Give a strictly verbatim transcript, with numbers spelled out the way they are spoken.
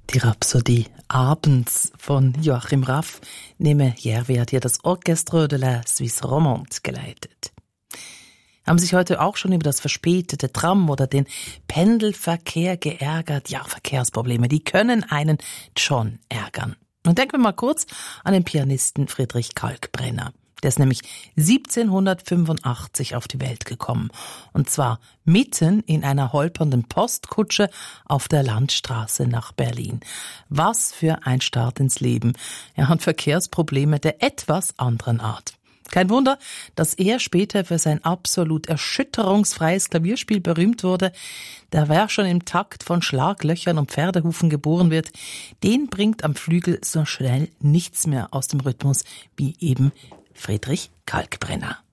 Die Rhapsodie abends von Joachim Raff. Nehme Järvi hat hier das Orchestre de la Suisse Romande geleitet. Haben sich heute auch schon über das verspätete Tram oder den Pendelverkehr geärgert? Ja, Verkehrsprobleme, die können einen schon ärgern. Und denken wir mal kurz an den Pianisten Friedrich Kalkbrenner. Der ist nämlich siebzehnhundertfünfundachtzig auf die Welt gekommen. Und zwar mitten in einer holpernden Postkutsche auf der Landstraße nach Berlin. Was für ein Start ins Leben. Er hat Verkehrsprobleme der etwas anderen Art. Kein Wunder, dass er später für sein absolut erschütterungsfreies Klavierspiel berühmt wurde. Der wer schon im Takt von Schlaglöchern und Pferdehufen geboren wird, den bringt am Flügel so schnell nichts mehr aus dem Rhythmus wie eben Friedrich Kalkbrenner.